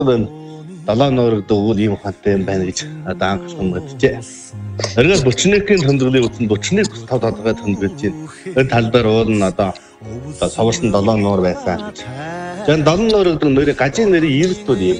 Далайн нуурыг дөгвөл ийм ухаантай юм байна гэж одоо анхлан мэдчихэ. Харин 41-ийн тэмдэглэлийн үтэн 41 5 толгой тэмдэглэж байна. Энэ тал дээр уул нь одоо совлсон 7 нуур байсан гэж. Жан 7 нуурыг нэрийг гажийн нэрийг 90 тул юм.